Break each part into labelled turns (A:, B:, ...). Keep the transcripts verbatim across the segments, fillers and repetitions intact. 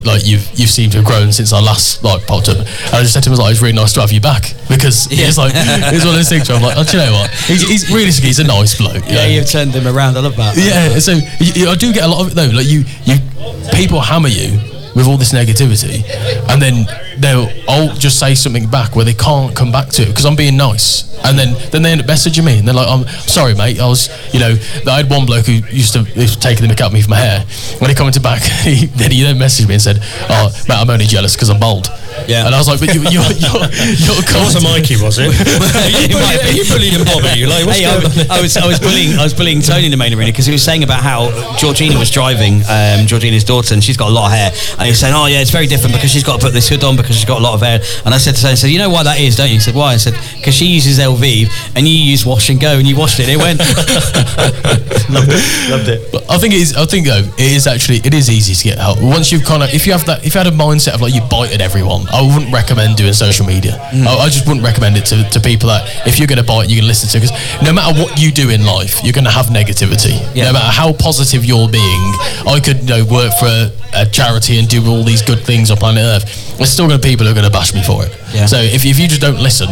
A: like you've you've seemed to have grown since I last like popped up. And I just said to him, I was like, it's really nice to have you back, because yeah. he's like, it's one of those things where I'm like, oh, do you know what? He's, he's realistically, he's a nice bloke.
B: Yeah, know? You've turned him around. I love that.
A: Yeah, so you, I do get a lot of it though. Like you, you people hammer you with all this negativity, and then they'll I'll just say something back where they can't come back to it because I'm being nice, and then then they end up messaging me and they're like, I'm sorry mate, I was, you know, I had one bloke who used to he was taking the mick out of me for my hair. When he commented back, he, then he then messaged me and said, oh mate, I'm only jealous because I'm bald. Yeah. And I was like, but you, you're, you're, you're
C: It wasn't Mikey, was it? Are you bullying, are you bullying Bobby? Like, what's
B: hey,
C: going
B: I,
C: on?
B: I was I was bullying I was bullying Tony in the main arena because he was saying about how Georgina was driving, um, Georgina's daughter, and she's got a lot of hair, and he was saying, oh yeah, it's very different because she's got to put this hood on because she's got a lot of hair. And I said to Tony, I said, you know why that is, don't you? He said, why? I said, because she uses Elvive and you use Wash and Go, and you washed it and it went.
C: Loved it, loved it.
A: But I think it is. I think though it is actually it is easy to get help once you've kind of if you have that if you had a mindset of like you bite at everyone. I wouldn't recommend doing social media. Mm. I, I just wouldn't recommend it to, to people that if you're going to bite, you're going to listen to, because no matter what you do in life, you're going to have negativity. Yeah. No matter how positive you're being, I could you know work for a, a charity and do all these good things on planet Earth. There's still going to be people who are going to bash me for it. Yeah. So if if you just don't listen.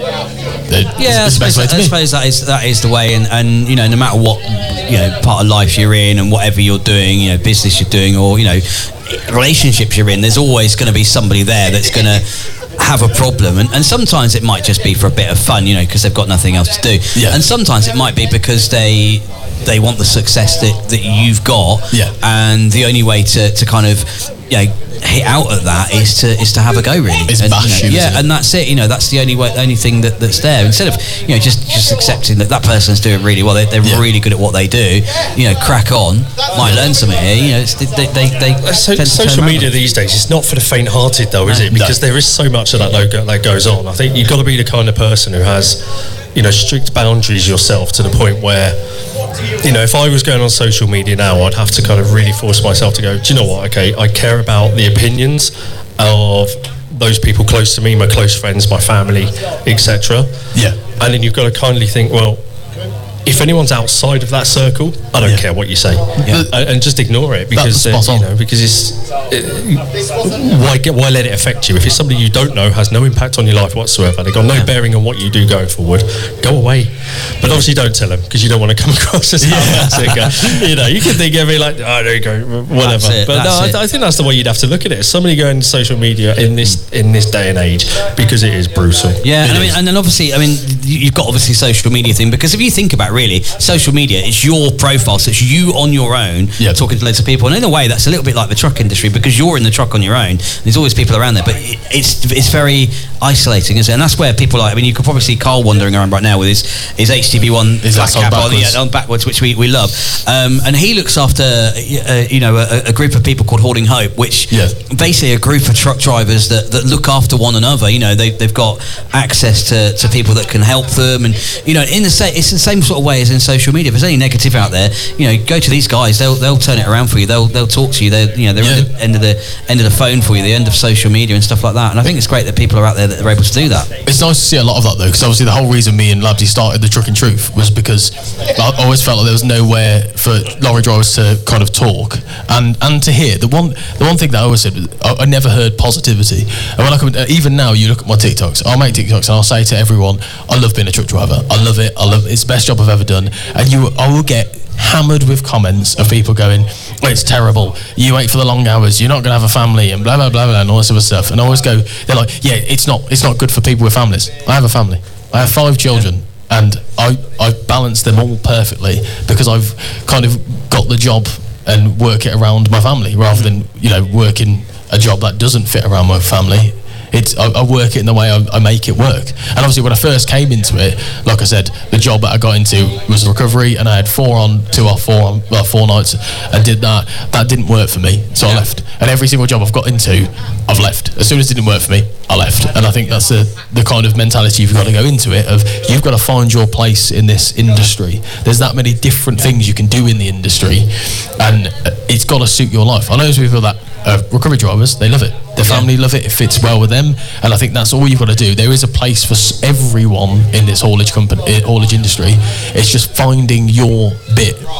B: Yeah, I suppose, I suppose that is that is the way, and, and you know, no matter what you know part of life you're in, and whatever you're doing, you know, business you're doing, or you know, relationships you're in, there's always going to be somebody there that's going to have a problem, and, and sometimes it might just be for a bit of fun, you know, because they've got nothing else to do, yeah. and sometimes it might be because they they want the success that, that you've got,
A: yeah.
B: and the only way to, to kind of you know hit out at that is to is to have a go, really.
A: It's
B: and,
A: bash
B: you know,
A: you,
B: yeah, and that's it. You know, that's the only way, the only thing that, that's there. Instead of you know just, just accepting that that person's doing really well, they, they're yeah. really good at what they do. You know, crack on. Might learn something here. You know, it's, they they they.
C: So, social media these days is not for the faint-hearted, though, is it? Because no. there is so much of that that that goes on. I think you've got to be the kind of person who has, you know, strict boundaries yourself to the point where, you know, if I was going on social media now, I'd have to kind of really force myself to go, do you know what, okay, I care about the opinions of those people close to me, my close friends, my family, et cetera.
A: Yeah.
C: And then you've got to kindly think, well, if anyone's outside of that circle, I don't yeah. care what you say, yeah. and, and just ignore it, because uh, you know, because it's it, why get why let it affect you? If it's somebody you don't know, has no impact on your life whatsoever, they've got no yeah. bearing on what you do going forward, go away. But obviously, don't tell them, because you don't want to come across as yeah. you know, you can think every like, oh, there you go, whatever.
B: It,
C: but no, I, I think that's the way you'd have to look at it. Somebody going to social media in this in this day and age, because it is brutal.
B: Yeah, and I mean, and then obviously, I mean, you've got obviously social media thing, because if you think about it, really, social media, it's your profile, so it's you on your own yep. talking to loads of people, and in a way that's a little bit like the truck industry, because you're in the truck on your own, there's always people around there, but it, it's it's very isolating, isn't it? And that's where people like, I mean, you could probably see Carl wandering around right now with his his H T V one black cap on, yeah, on backwards, which we, we love, um, and he looks after uh, you know a, a group of people called Hoarding Hope, which
A: yeah.
B: basically a group of truck drivers that, that look after one another. You know, they, they've got access to, to people that can help them, and you know, in the sa- it's the same sort of way as in social media. If there's any negative out there, you know, go to these guys. They'll they'll turn it around for you. They'll they'll talk to you. They're you know they're
A: yeah.
B: at the end of the end of the phone for you. The end of social media and stuff like that. And I think it's great that people are out there that are able to do that.
A: It's nice to see a lot of that though, because obviously the whole reason me and Labsy started the Trucking Truth was because I always felt like there was nowhere for lorry drivers to kind of talk and and to hear. The one the one thing that I always said, I, I never heard positivity. And when I come, even now, you look at my TikToks. I'll make TikToks and I'll say to everyone, I love being a truck driver. I love it. I love it. It's the best job I've ever done. And you, I will get hammered with comments of people going, oh, it's terrible, you wait for the long hours, you're not going to have a family, and blah blah blah blah and all this other stuff. And I always go, they're like, yeah, it's not it's not good for people with families. I have a family. I have five children, and I I balance them all perfectly because I've kind of got the job and work it around my family rather than, you know, working a job that doesn't fit around my family. It's, I, I work it in the way I, I make it work. And obviously when I first came into it, like I said, the job that I got into was recovery, and I had four on, two off, four on, well, four nights, and did that. That didn't work for me, so yeah. I left. And every single job I've got into, I've left. As soon as it didn't work for me, I left. And I think that's the, the kind of mentality you've got to go into it, of you've got to find your place in this industry. There's that many different things you can do in the industry, and it's got to suit your life. I know there's people that Uh, recovery drivers, they love it. Their family yeah. love it. It fits well with them, and I think that's all you've got to do. There is a place for everyone in this haulage company, haulage industry. It's just finding your bit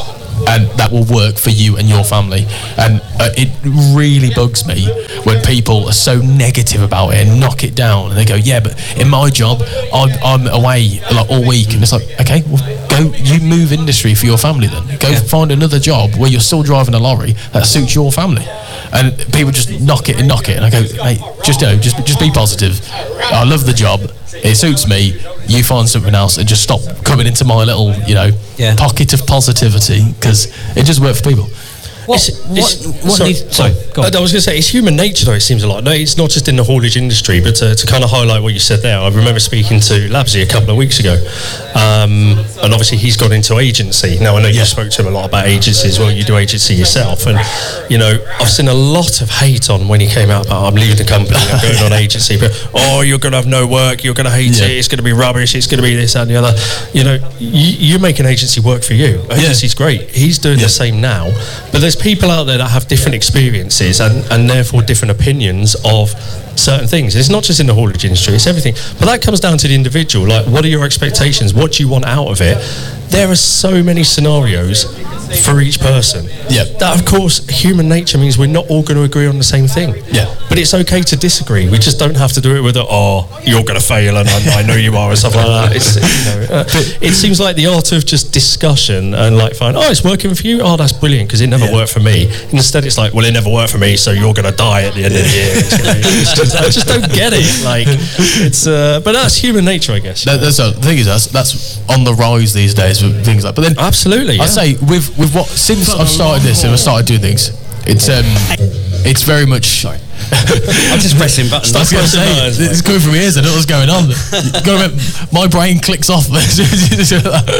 A: and that will work for you and your family. And uh, it really bugs me when people are so negative about it and knock it down, and they go, yeah, but in my job I'm, I'm away like all week, and it's like, okay, well, go, you move industry for your family then. Go yeah. find another job where you're still driving a lorry that suits your family. And people just knock it and knock it, and I go, hey, just you know, just just be positive. I love the job, it suits me. You find something else, and just stop coming into my little, you know, yeah. pocket of positivity, because it just works for people.
C: What, it's, it's, what, what sorry, needs, sorry, go on. I was going to say, it's human nature though, it seems a lot. No, it's not just in the haulage industry, but to, to kind of highlight what you said there, I remember speaking to Labsy a couple of weeks ago, um, and obviously he's gone into agency. Now I know yeah. you spoke to him a lot about agencies, well you do agency yourself, and you know, I've seen a lot of hate on when he came out about, I'm leaving the company, I'm going on agency, but oh, you're going to have no work, you're going to hate yeah. it, it's going to be rubbish, it's going to be this, that and the other. You know, you, you make an agency work for you. Agency's yeah. great. He's doing yeah. the same now, but there's people out there that have different experiences and, and therefore different opinions of certain things. It's not just in the haulage industry, it's everything. But that comes down to the individual. Like, what are your expectations? What do you want out of it? There are so many scenarios for each person.
A: Yeah.
C: That, of course, human nature means we're not all going to agree on the same thing.
A: Yeah.
C: But it's okay to disagree. We just don't have to do it with a, oh, you're going to fail and I, I know you are, and stuff like that. It's, you know, uh, it seems like the art of just discussion and like, fine, oh, it's working for you? Oh, that's brilliant, because it never yeah. worked for me. Instead, it's like, well, it never worked for me, so you're going to die at the end of the year. It's, you know, it's just, I just don't get it. Like, it's, uh, but that's human nature, I guess.
A: That, that's a, the thing is, that's, that's on the rise these days with things like. But then,
C: absolutely,
A: yeah. I say with with what since I've started this and I've started doing things, it's um, it's very much. Sorry.
B: I'm just pressing buttons.
A: I was going to say, buttons, it's coming from ears. I don't know what's going on. My brain clicks off. I'm, just,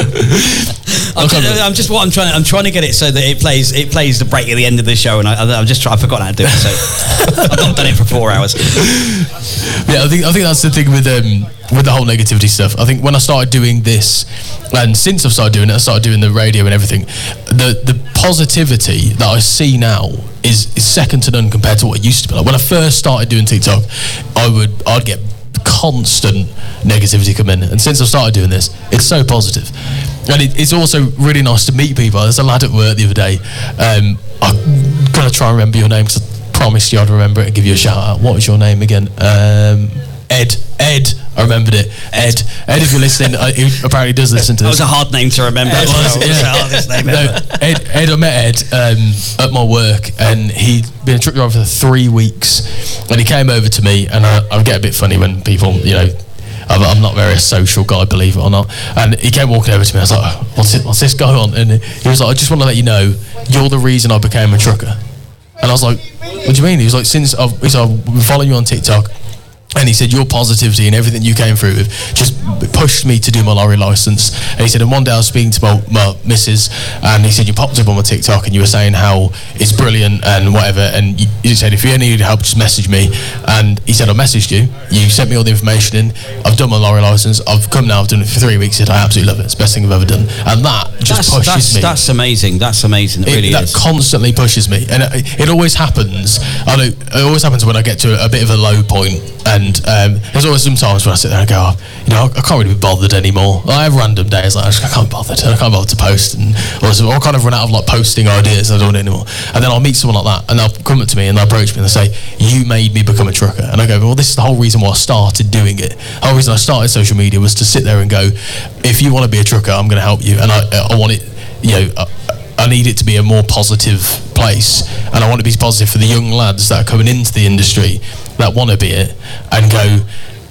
B: I'm just what I'm trying. To, I'm trying to get it so that it plays. It plays the break at the end of the show, and I, I'm just. Try, I've forgotten how to do it. So I've not done it for four hours.
A: Yeah, I think I think that's the thing with um, with the whole negativity stuff. I think when I started doing this, and since I've started doing it, I started doing the radio and everything. The the positivity that I see now is, is second to none compared to what it used to be. Like when I first started doing TikTok, I would I'd get constant negativity come in, and since I've started doing this, it's so positive. And it, it's also really nice to meet people. There's a lad at work the other day. Um, I'm gonna try and remember your name because I promised you I'd remember it and give you a shout out. What was your name again? Um, Ed. Ed. I remembered it. Ed. Ed, if you're listening, uh, he apparently does listen to this.
B: That was a hard name to remember.
A: Ed, was, yeah.
B: the hardest name
A: no,
B: ever.
A: Ed, Ed, I met Ed um, at my work, and he'd been a truck driver for three weeks, and he came over to me, and I, I get a bit funny when people, you know, I'm not very a social guy, believe it or not. And he came walking over to me. I was like, oh, what's, it, what's this going on? And he was like, I just want to let you know, you're the reason I became a trucker. And I was like, what do you mean? He was like, since I've, he said, I've been following you on TikTok, and he said, your positivity and everything you came through with just pushed me to do my lorry license. And he said, and one day I was speaking to my, my missus, and he said, you popped up on my TikTok and you were saying how it's brilliant and whatever, and you, you said, if you ever need help, just message me. And he said, I messaged you, you sent me all the information in, I've done my lorry license, I've come now, I've done it for three weeks, he said, I absolutely love it, it's the best thing I've ever done. And that just
B: that's,
A: pushes
B: that's,
A: me.
B: That's amazing, that's amazing, it, it really
A: that
B: is.
A: That constantly pushes me, and it, it always happens, I know, it always happens when I get to a, a bit of a low point, and um, there's always some times when I sit there and go, oh, you know, I, I can't really be bothered anymore. I have random days like I, just, I can't be bothered, I can't bother to post, and also I'll kind of run out of like posting ideas, I don't want it anymore. And then I'll meet someone like that, and they'll come up to me and they'll approach me and they'll say, you made me become a trucker. And I go, well, this is the whole reason why I started doing it. The whole reason I started social media was to sit there and go, if you want to be a trucker, I'm going to help you, and I, I want it, you know, I, I need it to be a more positive place, and I want it to be positive for the young lads that are coming into the industry that want to be it and go,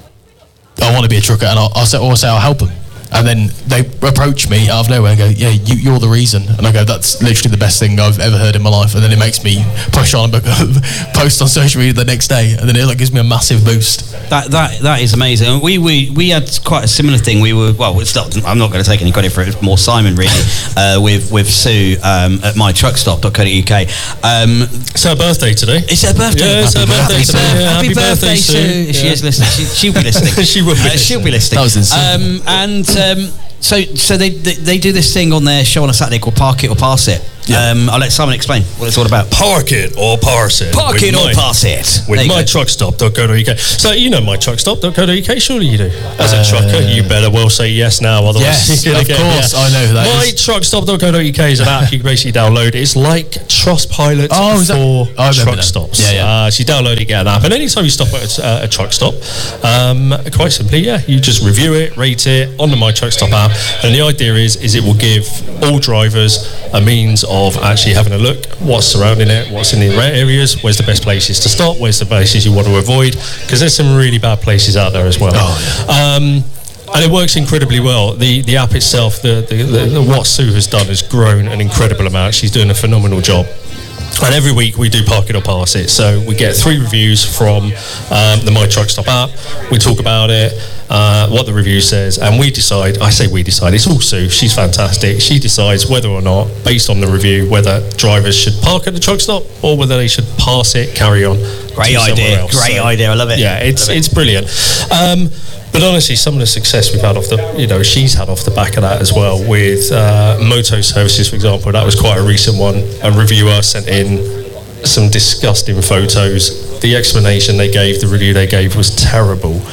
A: I want to be a trucker, and I'll, I'll say, or say I'll help them. And then they approach me out of nowhere and go, yeah, you, you're the reason. And I go, that's literally the best thing I've ever heard in my life. And then it makes me push on and post on social media the next day. And then it like gives me a massive boost.
B: That that that is amazing. We we we had quite a similar thing. We were, well, it's not, I'm not going to take any credit for it. It's more Simon, really, uh, with with Sue um, at my truck stop dot co dot U K. Um,
C: it's her birthday today.
B: It's her birthday.
C: Yeah, it's her birthday
B: happy,
C: today. Yeah,
B: happy, happy birthday, Sue. Sue. Yeah. She is listening. She, she'll be listening.
C: she will be
B: uh, She'll be listening.
A: That was insane.
B: Um, and... Um, So, so they, they they do this thing on their show on a Saturday called Park It or Pass It, Yeah. Um, I'll let Simon explain what it's all about.
C: Park it or parse it.
B: Park it or pass it.
C: With my truck stop dot co dot U K. So you know my truck stop dot co dot U K, surely you do. As a uh, trucker, you better well say yes now, otherwise
A: yes,
C: you're
A: of
C: get,
A: course, yeah. I know that
C: my truck stop dot co dot U K is an app you can basically download. It's like Trustpilot
A: oh,
C: for
A: oh,
C: truck stops.
A: Yeah, yeah.
C: Uh, so you download it, get an app, and anytime you stop at a, uh, a truck stop, um, quite simply, yeah, you just review it, rate it on the My Truck Stop app, and the idea is, is it will give all drivers a means of actually having a look what's surrounding it, what's in the areas, where's the best places to stop, where's the places you want to avoid, because there's some really bad places out there as well.
A: Oh, yeah.
C: um, and it works incredibly well. The the app itself, the, the, the, the what Sue has done has grown an incredible amount. She's doing a phenomenal job. And every week we do Park It or Pass It. So we get three reviews from um, the My Truck Stop app. We talk about it, uh, what the review says, and we decide, I say we decide, it's all Sue, she's fantastic. She decides whether or not, based on the review, whether drivers should park at the truck stop or whether they should pass it, carry on.
B: Great idea, great so, idea, I love it.
C: Yeah, it's,
B: it.
C: it's brilliant. Um, But honestly, some of the success we've had off the, you know, she's had off the back of that as well with uh, Moto Services, for example. That was quite a recent one. A reviewer sent in some disgusting photos. The explanation they gave, the review they gave was terrible.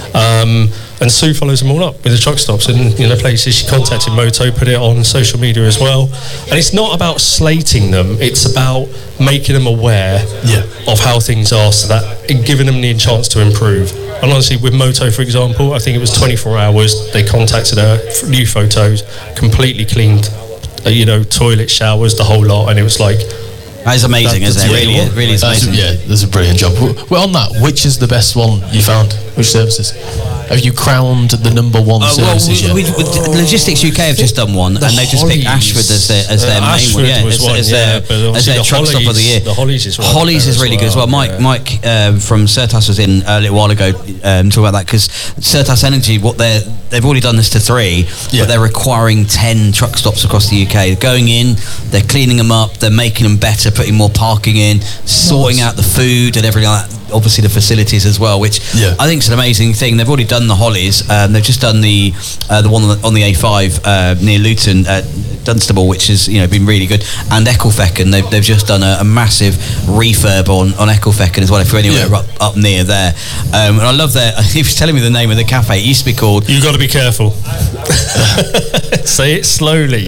C: Um, and Sue follows them all up with the truck stops and, you know, places. She contacted Moto, put it on social media as well. And it's not about slating them, it's about making them aware
A: yeah.
C: of how things are, so that and giving them the chance to improve. And honestly, with Moto, for example, I think it was twenty-four hours, they contacted her, new photos, completely cleaned, uh, you know, toilet, showers, the whole lot, and it was like...
B: That is amazing, isn't it? Really, it really is amazing.
A: Yeah, that's a brilliant job. Well, on that, which is the best one you found? Which services? Have you crowned the number one uh, services
B: well,
A: yet?
B: With, with Logistics U K have just done one, the and they just picked Ashford as their, as their
C: uh,
B: main
C: Ashford
B: one. Yeah,
C: was
B: as,
C: one,
B: as
C: yeah,
B: their, as their
C: the
B: truck
C: Hollies,
B: stop of the year.
C: The Hollies is,
B: Hollies is really
C: well,
B: good as well. Mike
C: yeah.
B: Mike um, from Certas was in a little while ago um, talking about that, because Certas Energy, what they're they've already done this to three, yeah. but they're requiring ten truck stops across the U K. They're going in, they're cleaning them up, they're making them better, putting more parking in, sorting nice. out the food and everything like that. Obviously the facilities as well, which
A: yeah.
B: I think is an amazing thing. They've already done the Hollies. Um, they've just done the uh, the one on the, on the A five uh, near Luton, uh, Dunstable, which has, you know, been really good. And Ecclefechan, they've, they've just done a, a massive refurb on, on Ecclefechan as well, if you're anywhere yeah. up, up near there. Um, and I love that. He was telling me the name of the cafe. It used to be called...
C: You've got to be careful. Say it slowly.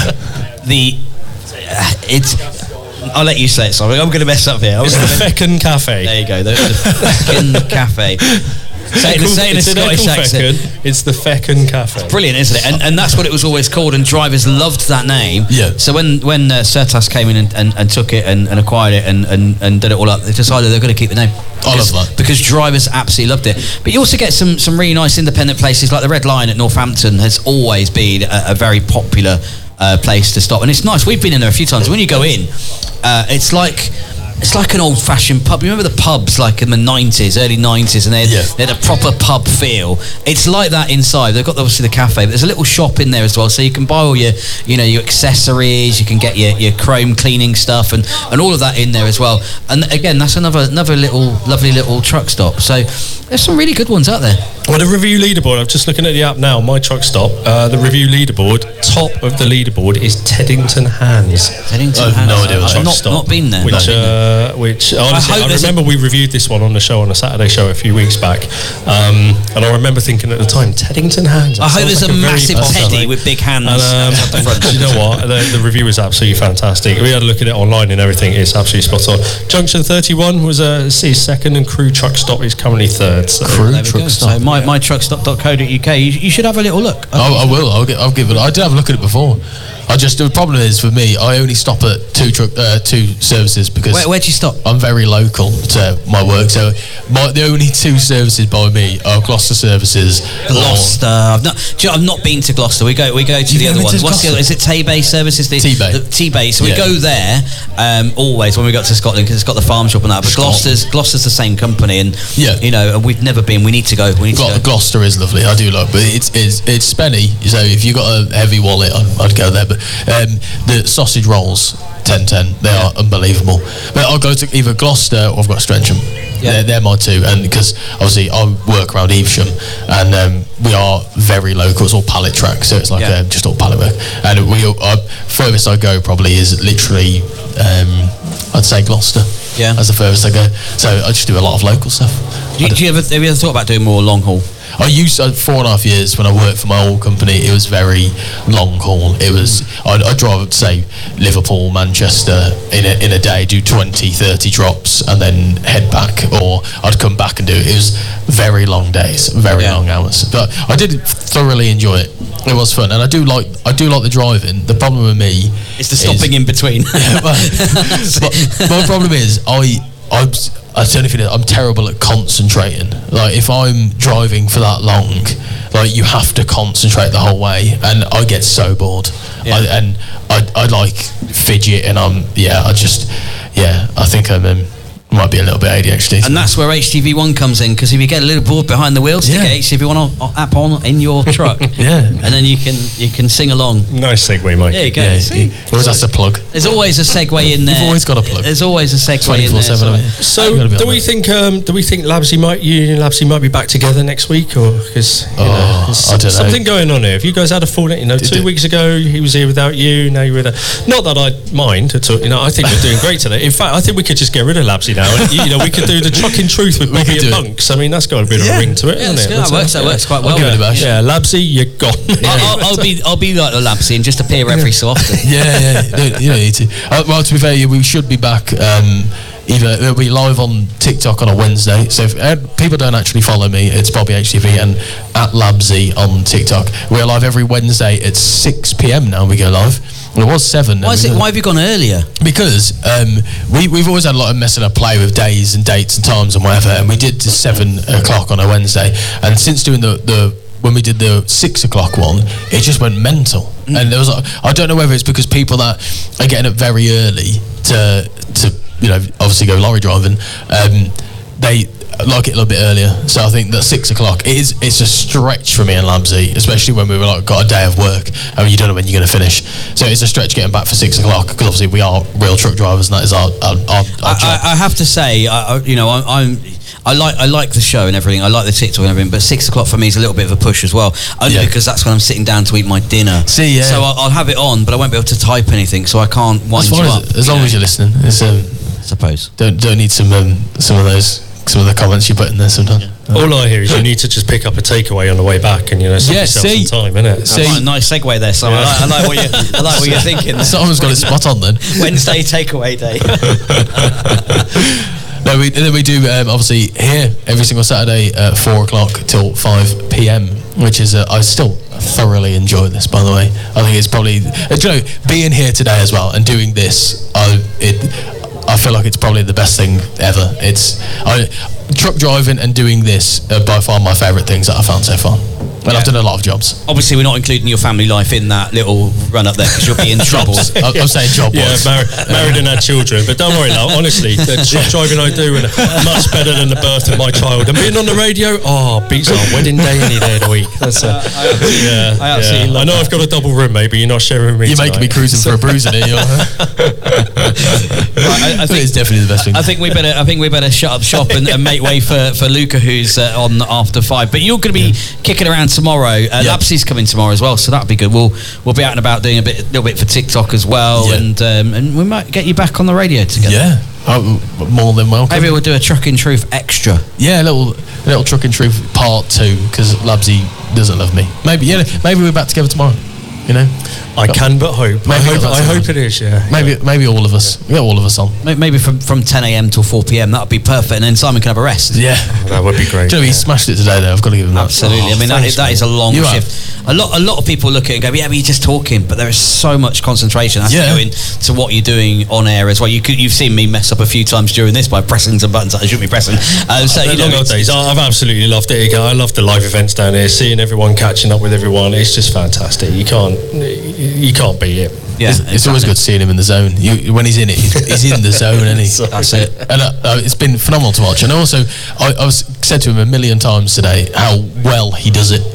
B: the... Uh, it's... I'll let you say it, sorry. I'm going to mess up here.
C: It's the Feckin Cafe.
B: There you go, the, the Feckin Cafe. Say it, say it in a Scottish accent.
C: It's the Feckin Cafe.
B: It's brilliant, isn't it? And, and that's what it was always called, and drivers loved that name.
A: Yeah.
B: So when when uh, Certas came in and, and, and took it and, and acquired it and, and, and did it all up, they decided they're going to keep the name.
A: I love that.
B: Because drivers absolutely loved it. But you also get some, some really nice independent places, like the Red Lion at Northampton has always been a, a very popular uh, place to stop. And it's nice. We've been in there a few times. When you go in, uh, it's like... It's like an old-fashioned pub. You remember the pubs like in the nineties, early nineties, and they had,
A: yeah.
B: they had a proper pub feel. It's like that inside. They've got obviously the cafe, but there's a little shop in there as well, so you can buy all your, you know, your accessories. You can get your, your chrome cleaning stuff and, and all of that in there as well. And again, that's another another little lovely little truck stop. So there's some really good ones out there.
C: Well, the review leaderboard, I'm just looking at the app now, My Truck Stop, uh, the review leaderboard, top of the leaderboard is Teddington Hands.
B: Teddington
A: I have
B: Hands.
A: no idea what
B: I've not, not been there.
C: Which,
B: not been
C: uh, there. which honestly, I, I remember we reviewed this one on the show, on a Saturday show a few weeks back, um, and I remember thinking at the time, Teddington Hands.
B: I hope there's like a, a massive teddy with big hands.
C: And, um, at the front. You know what, the, the review is absolutely fantastic. We had a look at it online and everything, it's absolutely spot on. Junction thirty-one was uh, his second, and Crew Truck Stop is currently third. So.
A: Crew Truck Stop.
B: So my, yeah. my truck stop dot co dot U K. You, you should have a little look.
A: Oh, I will. I'll, get, I'll give it. I did have a look at it before. I just the problem is for me, I only stop at two truck, uh, two services because
B: where where do you stop?
A: I'm very local to my work, so my the only two services by me are Gloucester services.
B: Gloucester. I've not. Do you know, I've not been to Gloucester. We go we go to
A: you
B: the other ones. What's
A: Gloucester?
B: the other? Is it Tay-Bay services? The,
A: T-Bay.
B: The T-Bay. So we
A: yeah.
B: go there um, always when we got to Scotland, because it's got the farm shop and that. But Gloucester's Gloucester's the same company, and
A: yeah.
B: you know, and we've never been. We need to go. We need
A: Gl-
B: to go.
A: Gloucester is lovely. I do like, but it's it's it's spenny. So if you got a heavy wallet, I'd, I'd go there. But um, the sausage rolls ten ten. They yeah. are unbelievable. But I'll go to either Gloucester or I've got Strensham. Yeah. They're, they're my two, and because obviously I work around Evesham, and um, we are very local. It's all pallet track, so it's like yeah. uh, just all pallet work. And we uh, furthest I go probably is literally, um, I'd say Gloucester.
B: Yeah,
A: that's the furthest I go. So I just do a lot of local stuff.
B: Do you, do you ever have you ever thought about doing more long haul?
A: I used uh, four and a half years when I worked for my old company. It was very long haul. It was I'd, I'd drive, say, Liverpool, Manchester in a, in a day, do twenty, thirty drops, and then head back, or I'd come back and do it. It was very long days, very yeah. long hours. But I did thoroughly enjoy it. It was fun, and I do like I do like the driving. The problem with me
B: is the stopping is, in between.
A: Yeah, but, but my problem is I I'm. I don't know if you know, I'm terrible at concentrating. Like if I'm driving for that long, like you have to concentrate the whole way, and I get so bored. Yeah. I, and I I like fidget, and I'm yeah I just yeah I think I'm um, might be a little bit A D H D.
B: And that's where H T V one comes in, because if you get a little bored behind the wheel, stick yeah. H T V one on, app on in your truck.
A: Yeah,
B: and then you can you can sing along.
C: Nice segue, Mike.
B: There you go.
A: Yeah, See? Always has a plug.
B: There's always a segue in there.
A: You've always got a plug.
B: There's always a segue in there.
A: So,
C: so do we think um, do we think Labsy might you and Labsy might be back together next week, or because
A: oh, know, I don't
C: something
A: know.
C: going on here? Have you guys had a falling? You know, Did two it? weeks ago he was here without you. Now you're with her. Not that I mind at all. You know, I think we're doing great today. In fact, I think we could just get rid of Labsy now. And, you know, we could do the Trucking Truth with Bobby and Bunks. I mean, that's got a bit yeah. of a ring to it,
B: yeah,
C: hasn't it?
B: That works. That works quite well.
C: Yeah, yeah. Labsy, you're gone.
B: I'll, I'll, I'll be, I'll be like a Labsy and just appear every so often.
A: Yeah, yeah. You don't need to. Uh, well, to be fair, we should be back. Um, either it'll be live on TikTok on a Wednesday. So if uh, people don't actually follow me, it's Bobby H T V and at Labsy on TikTok. We're live every Wednesday at six p.m. now. We go live. Well, it was seven.
B: Why is it? Why have you gone earlier?
A: Because um, we we've always had a lot of messing up play with days and dates and times and whatever, and we did to seven o'clock on a Wednesday. And since doing the the when we did the six o'clock one, it just went mental. Mm. And there was I don't know whether it's because people that are getting up very early to to you know obviously go lorry driving, um, they like it a little bit earlier. So I think that six o'clock it is it's a stretch for me and Labsy, especially when we were like got a day of work. I mean, you don't know when you're going to finish, so it's a stretch getting back for six o'clock because obviously we are real truck drivers and that is our our, our, our
B: I,
A: job.
B: I, I have to say, I, you know, I, I'm. I like I like the show and everything. I like the TikTok and everything, but six o'clock for me is a little bit of a push as well. Only yeah. because that's when I'm sitting down to eat my dinner.
A: See, yeah.
B: So I'll, I'll have it on, but I won't be able to type anything, so I can't wind you up.
A: As, as long know? as you're listening, it's, um,
B: I suppose.
A: Don't don't need some um, some of those some of the comments you put in there sometimes. Yeah.
C: All I hear is you need to just pick up a takeaway on the way back, and you know, save yeah, yourself see, some time, innit?
B: See, oh, nice segue there, Simon. Yeah. I, like, I like what you I like what you're thinking.
A: Someone's got it spot on then.
B: Wednesday takeaway day.
A: No, we, then we do um, obviously here every single Saturday at four o'clock till five p.m, which is uh, I still thoroughly enjoy this. By the way, I think it's probably uh, you know being here today as well and doing this. I it I feel like it's probably the best thing ever. It's I truck driving and doing this are by far my favourite things that I found so far. But yeah. I've done a lot of jobs.
B: Obviously, we're not including your family life in that little run up there because you'll be in trouble.
A: I'm, I'm saying job
C: yeah, mar- married and had children. But don't worry, love. Honestly, the truck driving I do and much better than the birth of my child. And being on the radio, oh, beats our wedding day any day of the week. That's a, uh, I absolutely, yeah, I, absolutely yeah. I know that. I've got a double room, mate, but you're not sharing with me.
A: You're making me cruising for a bruise in it. Right, I, I think it's definitely the best thing.
B: I think we better. I think we better shut up shop and, and make way for, for Luca, who's uh, on after five. But you're going to be yeah. kicking around tomorrow. Uh, yeah. Labsy's coming tomorrow as well, so that'll be good. We'll we'll be out and about doing a bit, little bit for TikTok as well, yeah. and um, and we might get you back on the radio together.
A: Yeah, oh, more than welcome.
B: Maybe we'll do a Trucking Truth extra.
A: Yeah, a little a little Trucking Truth part two because Labsy doesn't love me. Maybe yeah, maybe we're back together tomorrow. You know,
C: I can but hope. Maybe I hope, I hope it is. Yeah.
A: Maybe maybe all of us. We got all of us on.
B: Maybe from from ten a.m. till four p.m. That would be perfect, and then Simon can have a rest.
A: Yeah,
C: oh, that would be great.
A: Joe, yeah. He smashed it today, though. I've got to give him that.
B: Absolutely. Oh, I mean, that is, that is a long you shift. Have. A lot a lot of people look at it and go, yeah, but you're just talking. But there is so much concentration has yeah. to go into what you're doing on air as well. You could, you've seen me mess up a few times during this by pressing some buttons that I shouldn't be pressing. Um, so, you know,
C: long old days. I've absolutely loved it. I love the live events down here, seeing everyone, catching up with everyone. It's just fantastic. You can't you can't beat it.
B: Yeah,
A: it's,
B: exactly.
A: It's always good seeing him in the zone. You, when he's in it, he's, he's in the zone, and he. That's it. And uh, uh, it's been phenomenal to watch. And also, I, I was said to him a million times today how well he does it.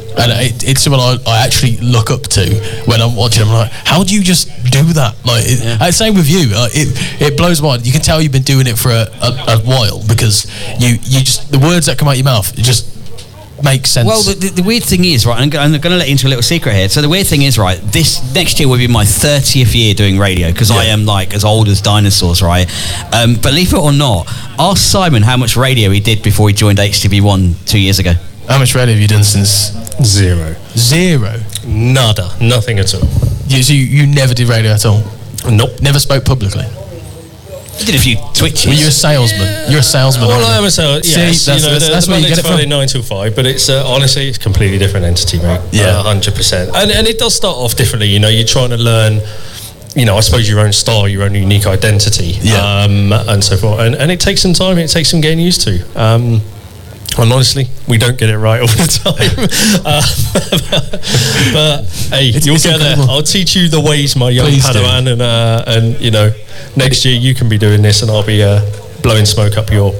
A: and it, it's someone I, I actually look up to when I'm watching. I'm like, how do you just do that? Like, it, yeah. same with you. Uh, it it blows my mind. You can tell you've been doing it for a, a, a while because you you just the words that come out your mouth it just makes sense.
B: Well, the, the, the weird thing is, right, I'm, I'm going to let you into a little secret here. So the weird thing is, right, this next year will be my thirtieth year doing radio because yeah. I am like as old as dinosaurs, right? Um, believe it or not, ask Simon how much radio he did before he joined H T V one two years ago.
A: How much radio have you done since?
C: Zero.
A: Zero?
C: Nada. Nothing at all.
A: You, so you, you never did radio at all?
C: Nope.
A: Never spoke publicly?
B: I did a few twitches.
A: Were you a salesman? You're a salesman.
C: Well, I am a salesman. Yes,
A: See, that's,
C: you know,
A: that's,
C: the,
A: that's
C: the
A: where you get it
C: Friday
A: from.
C: nine till five, but it's uh, honestly it's a completely different entity, mate.
A: Yeah,
C: uh, hundred percent. And and it does start off differently. You know, you're trying to learn. You know, I suppose your own style, your own unique identity,
A: yeah.
C: um, and so forth. And and it takes some time. It takes some getting used to. Um, And honestly, we don't get it right all the time. uh, but hey, it's, you'll it's get incredible. there. I'll teach you the ways, my young
A: Please
C: Padawan,
A: do.
C: and uh, and you know, next year you can be doing this, and I'll be uh, blowing smoke up your.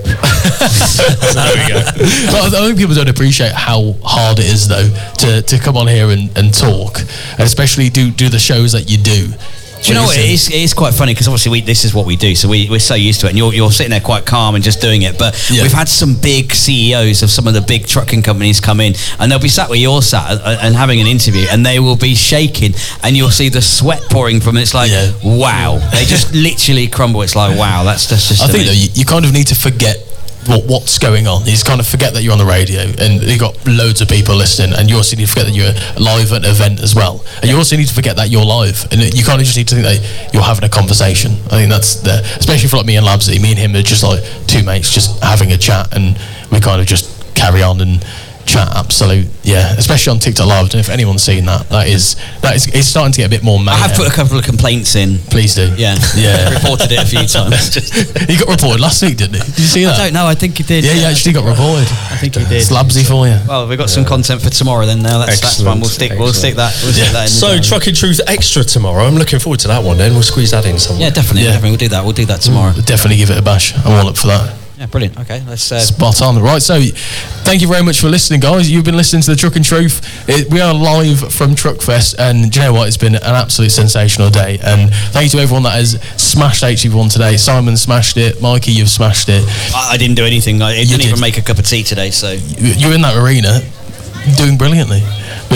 C: So there we go.
A: But I think people don't appreciate how hard it is, though, to, to come on here and, and talk, and especially do do the shows that you do.
B: Do you know what, it is, it is quite funny because obviously we, this is what we do, so we, we're so used to it, and you're, you're sitting there quite calm and just doing it, but yeah. we've had some big C E Os of some of the big trucking companies come in, and they'll be sat where you're sat and, and having an interview, and they will be shaking, and you'll see the sweat pouring from it. It's like, yeah. wow. They just literally crumble. It's like, wow, that's, that's just
A: I think, though, you, you kind of need to forget What, what's going on. You just kind of forget that you're on the radio and you've got loads of people listening, and you also need to forget that you're live at an event as well, and you also need to forget that you're live, and you kind of just need to think that you're having a conversation. I think that's the, especially for like me and Labsy, me and him are just like two mates just having a chat, and we kind of just carry on and chat. Absolute, yeah, especially on TikTok Live. I don't know if anyone's seen that. That is, that is, it's starting to get a bit more mayhem.
B: I have put a couple of complaints in.
A: Please do.
B: Yeah,
A: yeah.
B: Reported it a few times.
A: He got reported last week, didn't he? Did you see that?
B: I don't know. I think he did.
A: Yeah, he actually got reported.
B: I think he did.
A: It's Labsy for you.
B: Well, we've got some yeah. content for tomorrow then. Now that's that's fun. We'll stick. Excellent. We'll stick that. We'll
A: yeah.
B: stick that in.
C: So, Trucking Truth Extra tomorrow. I'm looking forward to that one. Then we'll squeeze that in somewhere.
B: Yeah, definitely. Yeah. definitely. We'll do that. We'll do that tomorrow.
A: We'll definitely give it a bash. I'm all up for that.
B: Yeah, brilliant. Okay, let's... Uh,
A: Spot on. Right, so thank you very much for listening, guys. You've been listening to The Trucking Truth. It, we are live from Truckfest, and do you know what? It's been an absolute sensational day, and thank you to everyone that has smashed H T V one today. Simon smashed it. Mikey, you've smashed it.
B: I, I didn't do anything. I didn't even make a cup of tea today, so...
A: You're in that arena doing brilliantly. But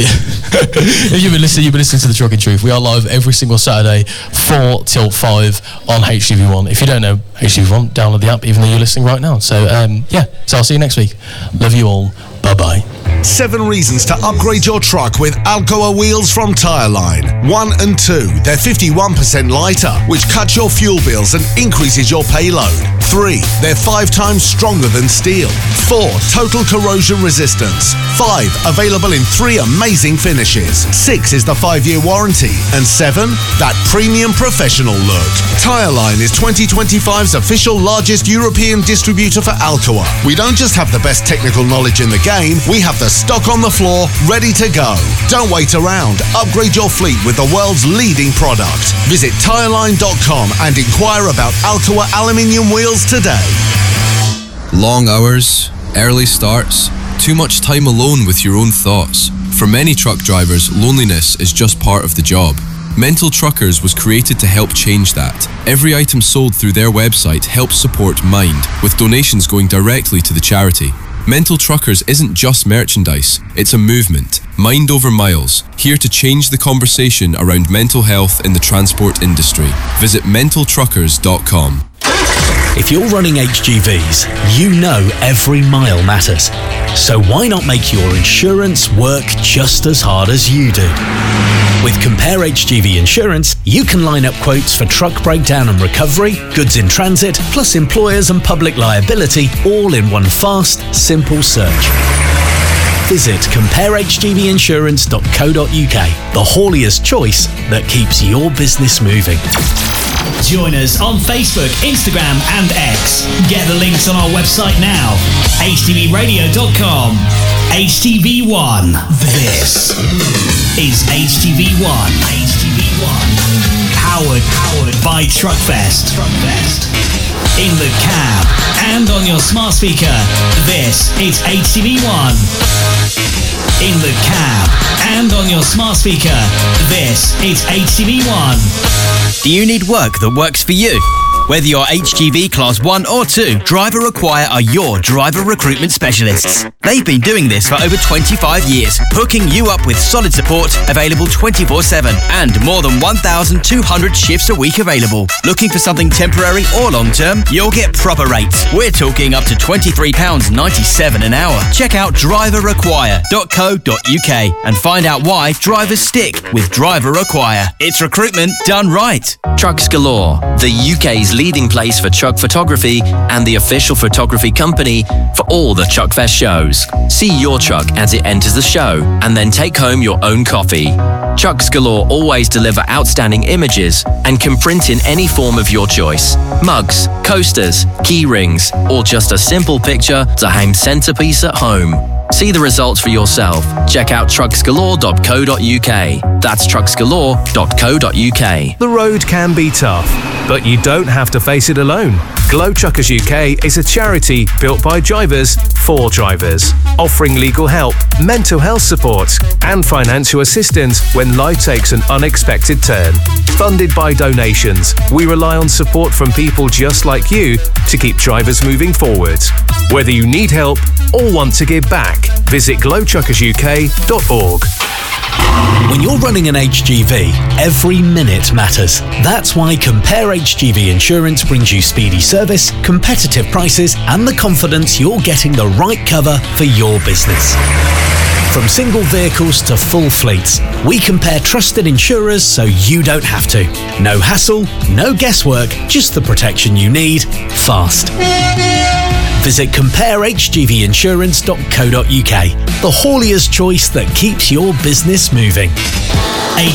A: if you've been listening, you've been listening to The Trucking Truth. We are live every single Saturday, four till five on H T V one. If you don't know H T V one, download the app, even though you're listening right now. So, um, yeah, so I'll see you next week. Love you all. Bye-bye.
D: Seven reasons to upgrade your truck with Alcoa wheels from Tireline. One and two, they're fifty-one percent lighter, which cuts your fuel bills and increases your payload. Three, they're five times stronger than steel. Four, total corrosion resistance. Five, available in three amazing finishes. Six is the five-year warranty. And seven, that premium professional look. Tireline is twenty twenty-five's official largest European distributor for Alcoa. We don't just have the best technical knowledge in the game, we have the stock on the floor, ready to go. Don't wait around. Upgrade your fleet with the world's leading product. Visit tireline dot com and inquire about Alcoa aluminium wheels today.
E: Long hours, early starts, too much time alone with your own thoughts. For many truck drivers, loneliness is just part of the job. Mental Truckers was created to help change that. Every item sold through their website helps support Mind, with donations going directly to the charity. Mental Truckers isn't just merchandise, it's a movement. Mind over miles, here to change the conversation around mental health in the transport industry. Visit mental truckers dot com.
F: If you're running H G Vs, you know every mile matters. So why not make your insurance work just as hard as you do? With Compare H G V Insurance, you can line up quotes for truck breakdown and recovery, goods in transit, plus employers and public liability, all in one fast, simple search. Visit compare h g v insurance dot co dot u k, the haulier's choice that keeps your business moving.
G: Join us on Facebook, Instagram and X. Get the links on our website now. h t v radio dot com. H T V one. This is H T V one. H T V one. Powered, powered by Truckfest. Truckfest. In the cab and on your smart speaker. This is H T V one. in the cab, and on your smart speaker. This is H T V One.
H: Do you need work that works for you? Whether you're H G V Class one or two, Driver Require are your driver recruitment specialists. They've been doing this for over twenty-five years, hooking you up with solid support, available twenty-four seven, and more than one thousand two hundred shifts a week available. Looking for something temporary or long-term? You'll get proper rates. We're talking up to twenty-three pounds ninety-seven an hour. Check out driver require dot co dot uk and find out why drivers stick with Driver Require. It's recruitment done right.
I: Trucks Galore, the U K's leading place for truck photography and the official photography company for all the Truckfest shows. See your truck as it enters the show and then take home your own copy. Trucks Galore always deliver outstanding images and can print in any form of your choice. Mugs, coasters, key rings, or just a simple picture to hang centerpiece at home. See the results for yourself. Check out trucks galore dot co dot uk. That's trucks galore dot co dot uk.
J: The road can be tough, but you don't have to face it alone. Glow Truckers U K is a charity built by drivers for drivers, offering legal help, mental health support, and financial assistance when life takes an unexpected turn. Funded by donations, we rely on support from people just like you to keep drivers moving forward. Whether you need help or want to give back, visit glow truckers U K dot org.
F: When you're running an H G V, every minute matters. That's why Compare H G V Insurance brings you speedy service, competitive prices, and the confidence you're getting the right cover for your business. From single vehicles to full fleets, we compare trusted insurers so you don't have to. No hassle, no guesswork, just the protection you need, fast. Visit compare h g v insurance dot co dot uk, the haulier's choice that keeps your business moving.